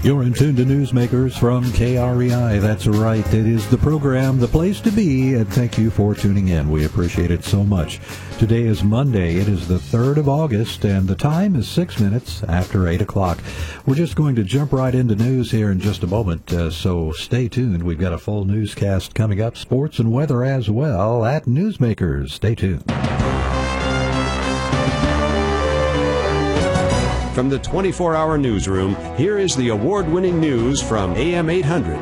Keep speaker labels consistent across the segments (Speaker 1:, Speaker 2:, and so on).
Speaker 1: You're in tune to Newsmakers from KREI. That's right. It is the program, the place to be, and thank you for tuning in. We appreciate it so much. Today is Monday. It is the 3rd of August, and the time is 6 minutes after 8 o'clock. We're just going to jump right into news here in just a moment, so stay tuned. We've got a full newscast coming up, sports and weather as well at Newsmakers. Stay tuned.
Speaker 2: From the 24-hour newsroom, here is the award-winning news from AM 800,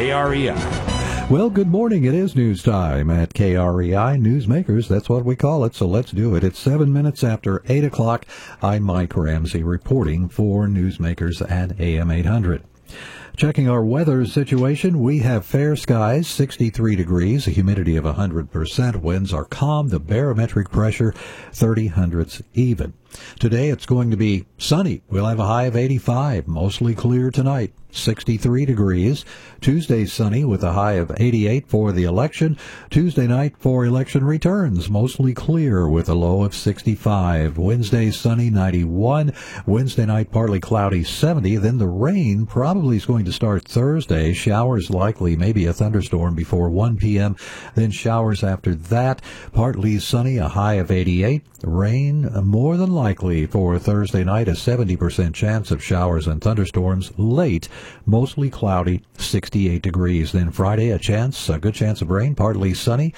Speaker 2: KREI.
Speaker 1: Well, good morning. It is news time at KREI Newsmakers. That's what we call it, so let's do it. It's 7 minutes after 8 o'clock. I'm Mike Ramsey reporting for Newsmakers at AM 800. Checking our weather situation, we have fair skies, 63 degrees, a humidity of 100%, winds are calm, the barometric pressure 30 hundredths even. Today it's going to be sunny. We'll have a high of 85, mostly clear tonight, 63 degrees. Tuesday sunny with a high of 88 for the election. Tuesday night for election returns, mostly clear with a low of 65. Wednesday sunny, 91. Wednesday night partly cloudy, 70. Then the rain probably is going to start Thursday. Showers likely, maybe a thunderstorm before 1 p.m. Then showers after that. Partly sunny, a high of 88. Rain more than likely for Thursday night, a 70% chance of showers and thunderstorms late, mostly cloudy, 68 degrees. Then Friday, a good chance of rain, partly sunny,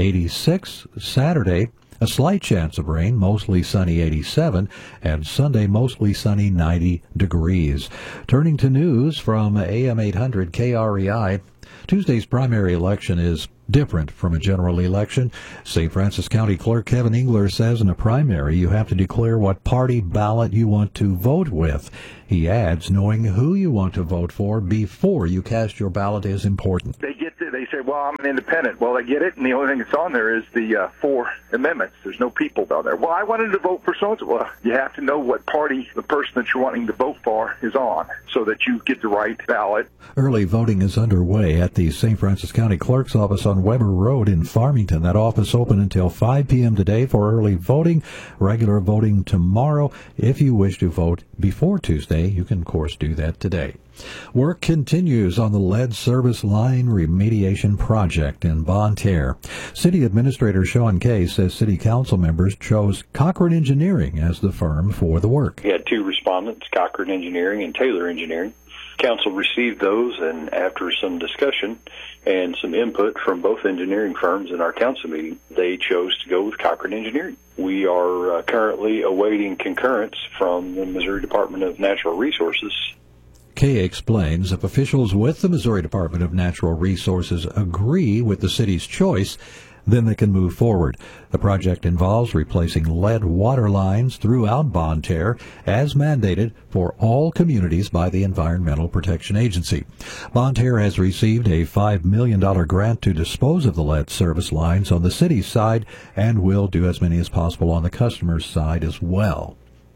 Speaker 1: 86. Saturday, a slight chance of rain, mostly sunny, 87, and Sunday, mostly sunny, 90 degrees. Turning to news from AM 800 KREI, Tuesday's primary election is different from a general election. St. Francis County Clerk Kevin Engler says in a primary you have to declare what party ballot you want to vote with. He adds, knowing who you want to vote for before you cast your ballot is important.
Speaker 3: They say, well, I'm an independent. Well, I get it, and the only thing that's on there is the 4 amendments. There's no people on there. Well, I wanted to vote for so-and-so. Well, you have to know what party the person that you're wanting to vote for is on so that you get the right ballot.
Speaker 1: Early voting is underway at the St. Francis County Clerk's office on Weber Road in Farmington. That office open until 5 p.m. today for early voting. Regular voting tomorrow. If you wish to vote before Tuesday, you can, of course, do that today. Work continues on the lead service line remediation project in Bonne Terre. City Administrator Sean Kay says City Council members chose Cochran Engineering as the firm for the work.
Speaker 4: We had 2 respondents, Cochran Engineering and Taylor Engineering. Council received those, and after some discussion and some input from both engineering firms in our council meeting, they chose to go with Cochran Engineering. We are currently awaiting concurrence from the Missouri Department of Natural Resources.
Speaker 1: Kay explains if officials with the Missouri Department of Natural Resources agree with the city's choice, then they can move forward. The project involves replacing lead water lines throughout Bonne Terre as mandated for all communities by the Environmental Protection Agency. Bonne Terre has received a $5 million grant to dispose of the lead service lines on the city's side and will do as many as possible on the customer's side as well.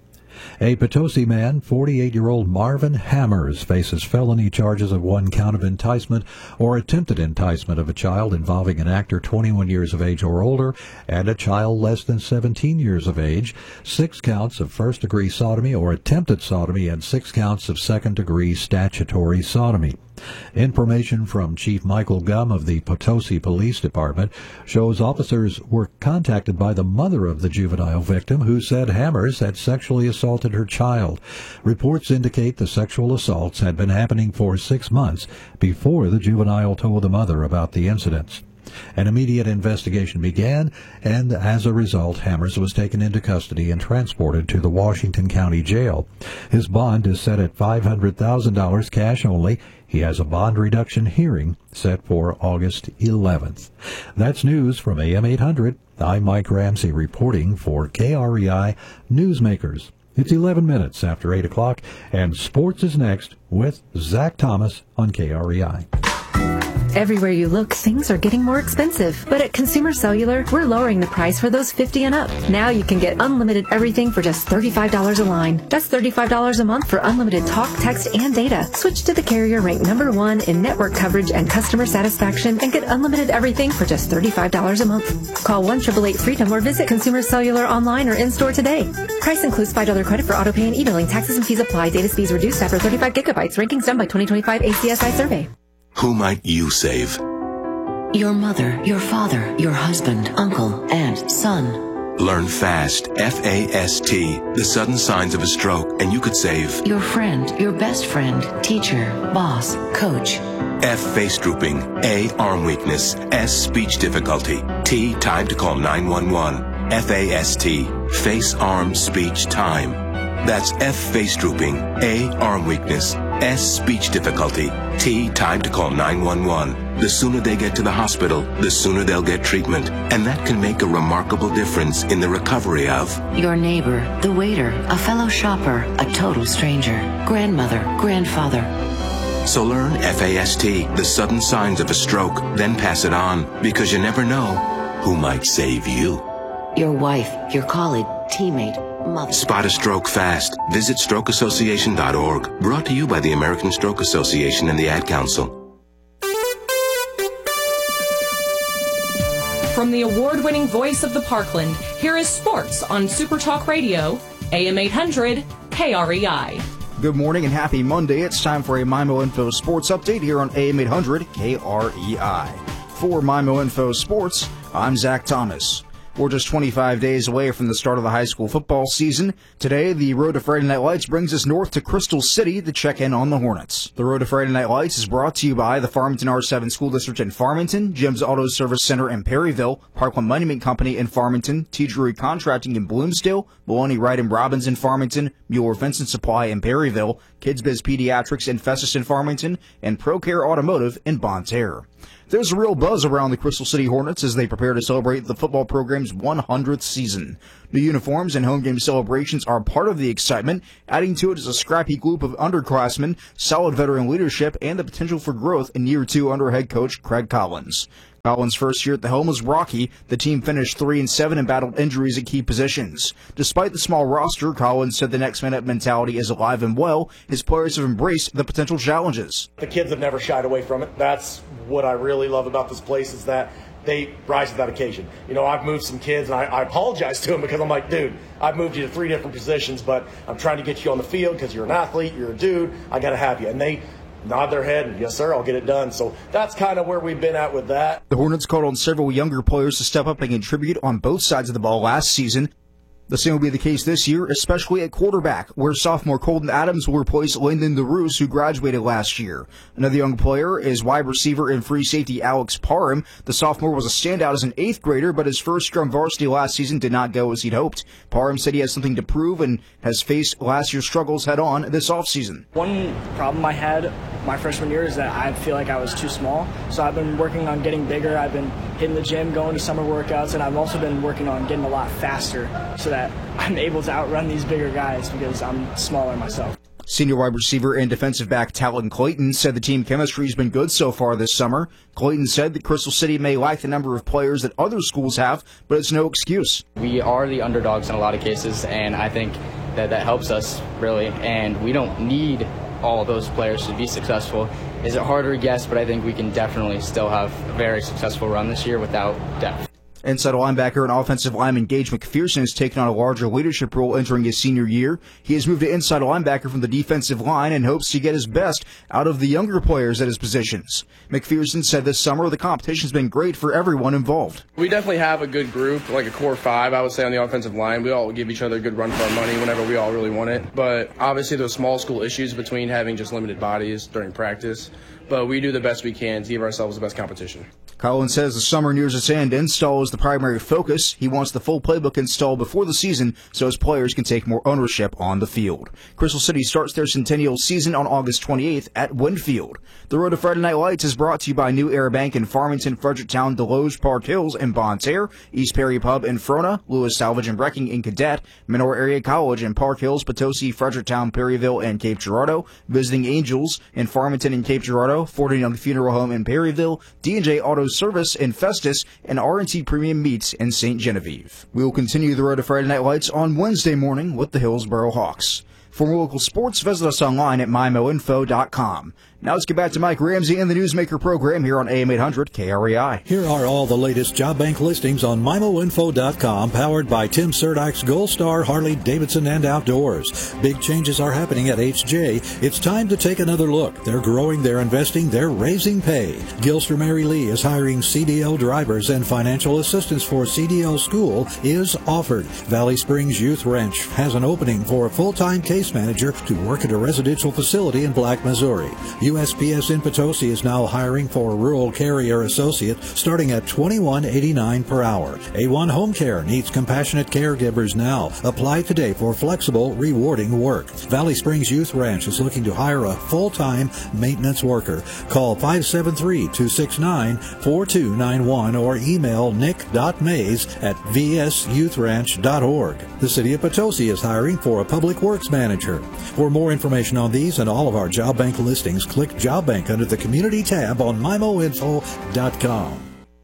Speaker 1: A Potosi man, 48-year-old Marvin Hammers, faces felony charges of 1 count of enticement or attempted enticement of a child involving an actor 21 years of age or older and a child less than 17 years of age, 6 counts of first-degree sodomy or attempted sodomy, and 6 counts of second-degree statutory sodomy. Information from Chief Michael Gum of the Potosi Police Department shows officers were contacted by the mother of the juvenile victim who said Hammers had sexually assaulted her child. Reports indicate the sexual assaults had been happening for 6 months before the juvenile told the mother about the incidents. An immediate investigation began, and as a result, Hammers was taken into custody and transported to the Washington County Jail. His bond is set at $500,000 cash only. He has a bond reduction hearing set for August 11th. That's news from AM 800. I'm Mike Ramsey reporting for KREI Newsmakers. It's 11 minutes after 8 o'clock, and sports is next with Zach Thomas on KREI.
Speaker 5: Everywhere you look, things are getting more expensive. But at Consumer Cellular, we're lowering the price for those 50 and up. Now you can get unlimited everything for just $35 a line. That's $35 a month for unlimited talk, text, and data. Switch to the carrier ranked #1 in network coverage and customer satisfaction and get unlimited everything for just $35 a month. Call 1-888-FREEDOM or visit Consumer Cellular online or in-store today. Price includes $5 credit for auto pay and e-billing. Taxes and fees apply. Data speeds reduced after 35 gigabytes. Rankings done by 2025 ACSI survey.
Speaker 6: Who might you save?
Speaker 7: Your mother, your father, your husband, uncle, aunt, son.
Speaker 6: Learn FAST, F-A-S-T, the sudden signs of a stroke, and you could save
Speaker 7: your friend, your best friend, teacher, boss, coach.
Speaker 6: F, face drooping. A, arm weakness. S, speech difficulty. T, time to call 911. F-A-S-T, face, arm, speech, time. That's F, face drooping. A, arm weakness. S, speech difficulty. T, time to call 911. The sooner they get to the hospital, the sooner they'll get treatment. And that can make a remarkable difference in the recovery of
Speaker 7: your neighbor, the waiter, a fellow shopper, a total stranger, grandmother, grandfather.
Speaker 6: So learn FAST, the sudden signs of a stroke, then pass it on, because you never know who might save you.
Speaker 7: Your wife, your colleague, teammate, mother.
Speaker 6: Spot a stroke fast. Visit strokeassociation.org. Brought to you by the American Stroke Association and the Ad Council.
Speaker 8: From the award-winning voice of the Parkland, here is sports on Super Talk Radio, AM 800, KREI.
Speaker 9: Good morning and happy Monday. It's time for a MIMO Info Sports Update here on AM 800 KREI. For MIMO Info Sports, I'm Zach Thomas. We're just 25 days away from the start of the high school football season. Today, the Road to Friday Night Lights brings us north to Crystal City to check in on the Hornets. The Road to Friday Night Lights is brought to you by the Farmington R7 School District in Farmington, Jim's Auto Service Center in Perryville, Parkland Monument Company in Farmington, T. Drury Contracting in Bloomsdale, Maloney Wright and Robbins in Farmington, Mueller Vincent Supply in Perryville, Kids Biz Pediatrics in Festus in Farmington, and ProCare Automotive in Bonne Terre. There's a real buzz around the Crystal City Hornets as they prepare to celebrate the football program's 100th season. New uniforms and home game celebrations are part of the excitement. Adding to it is a scrappy group of underclassmen, solid veteran leadership, and the potential for growth in year 2 under head coach Craig Collins. Collins' first year at the helm was rocky. The team finished 3-7 and battled injuries at key positions. Despite the small roster, Collins said the next man up mentality is alive and well. His players have embraced the potential challenges.
Speaker 10: The kids have never shied away from it. That's what I really love about this place is that they rise to that occasion. You know, I've moved some kids, and I apologize to them because I'm like, dude, I've moved you to 3 different positions, but I'm trying to get you on the field because you're an athlete, you're a dude, I got to have you. And they nod their head, and yes, sir, I'll get it done. So that's kind of where we've been at with that.
Speaker 9: The Hornets called on several younger players to step up and contribute on both sides of the ball last season. The same will be the case this year, especially at quarterback, where sophomore Colton Adams will replace Lyndon DeRoos, who graduated last year. Another young player is wide receiver and free safety Alex Parham. The sophomore was a standout as an 8th grader, but his first year on varsity last season did not go as he'd hoped. Parham said he has something to prove and has faced last year's struggles head-on this offseason.
Speaker 11: One problem I had my freshman year is that I feel like I was too small, so I've been working on getting bigger. I've been hitting the gym, going to summer workouts, and I've also been working on getting a lot faster so that I'm able to outrun these bigger guys because I'm smaller myself.
Speaker 9: Senior wide receiver and defensive back Talon Clayton said the team chemistry has been good so far this summer. Clayton said that Crystal City may lack the number of players that other schools have, but it's no excuse.
Speaker 12: We are the underdogs in a lot of cases, and I think that helps us, really, and we don't need all of those players to be successful. Is it harder? Yes, but I think we can definitely still have a very successful run this year without depth.
Speaker 9: Inside linebacker and offensive lineman Gage McPherson has taken on a larger leadership role entering his senior year. He has moved to inside linebacker from the defensive line and hopes to get his best out of the younger players at his positions. McPherson said this summer the competition's been great for everyone involved.
Speaker 13: We definitely have a good group, like a core 5, I would say, on the offensive line. We all give each other a good run for our money whenever we all really want it. But obviously those small school issues between having just limited bodies during practice. But we do the best we can to give ourselves the best competition.
Speaker 9: Collins says the summer nears its end. Install is the primary focus. He wants the full playbook installed before the season so his players can take more ownership on the field. Crystal City starts their centennial season on August 28th at Winfield. The Road to Friday Night Lights is brought to you by New Air Bank in Farmington, Fredericktown, Deloge, Park Hills, and Bon Terre, East Perry Pub in Frona, Lewis Salvage and Wrecking in Cadet, Menor Area College in Park Hills, Potosi, Fredericktown, Perryville, and Cape Girardeau, Visiting Angels in Farmington and Cape Girardeau, Ford and Young Funeral Home in Perryville, D&J Auto Service in Festus, and R&T Premium Meats in St. Genevieve. We will continue the Road to Friday Night Lights on Wednesday morning with the Hillsboro Hawks. For more local sports, visit us online at mymoinfo.com. Now let's get back to Mike Ramsey and the Newsmaker program here on AM 800 KREI.
Speaker 1: Here are all the latest job bank listings on mymoinfo.com, powered by Tim Surdyk's Gold Star Harley Davidson and Outdoors. Big changes are happening at HJ. It's time to take another look. They're growing, they're investing, they're raising pay. Gilster Mary Lee is hiring CDL drivers, and financial assistance for CDL school is offered. Valley Springs Youth Ranch has an opening for a full-time case manager to work at a residential facility in Black, Missouri. USPS in Potosi is now hiring for a rural carrier associate starting at $21.89 per hour. A1 Home Care needs compassionate caregivers now. Apply today for flexible, rewarding work. Valley Springs Youth Ranch is looking to hire a full-time maintenance worker. Call 573-269-4291 or email nick.mays@vsyouthranch.org. The City of Potosi is hiring for a public works manager. For more information on these and all of our job bank listings, click Job Bank under the Community tab on mymoinfo.com.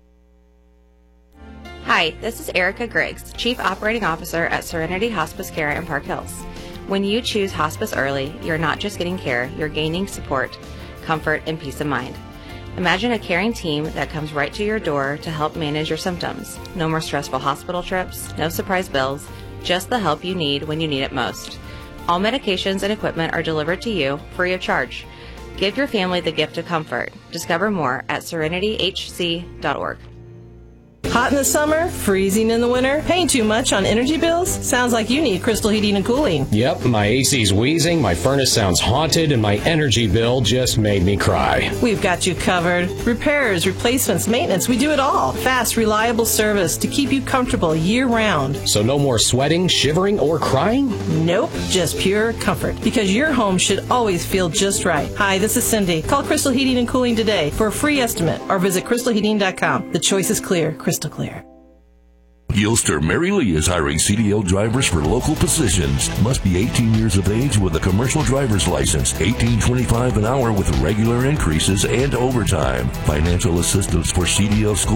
Speaker 14: Hi, this is Erica Griggs, Chief Operating Officer at Serenity Hospice Care in Park Hills. When you choose hospice early, you're not just getting care, you're gaining support, comfort, and peace of mind. Imagine a caring team that comes right to your door to help manage your symptoms. No more stressful hospital trips, no surprise bills, just the help you need when you need it most. All medications and equipment are delivered to you free of charge. Give your family the gift of comfort. Discover more at serenityhc.org.
Speaker 15: Hot in the summer, freezing in the winter, paying too much on energy bills? Sounds like you need Crystal Heating and Cooling.
Speaker 16: Yep, my AC's wheezing, my furnace sounds haunted, and my energy bill just made me cry.
Speaker 15: We've got you covered. Repairs, replacements, maintenance, we do it all. Fast, reliable service to keep you comfortable year-round.
Speaker 16: So no more sweating, shivering, or crying?
Speaker 15: Nope, just pure comfort. Because your home should always feel just right. Hi, this is Cindy. Call Crystal Heating and Cooling today for a free estimate or visit crystalheating.com. The choice is clear. Crystal clear.
Speaker 17: Gilster Mary Lee is hiring CDL drivers for local positions. Must be 18 years of age with a commercial driver's license. $18.25 an hour with regular increases and overtime. Financial assistance for CDL school